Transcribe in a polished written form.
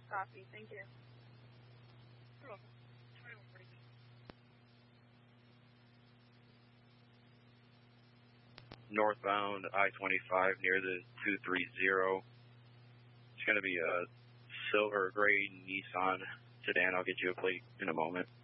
Copy. Thank you. Northbound I-25 near the 230. It's going to be a silver gray Nissan sedan. I'll get you a plate in a moment.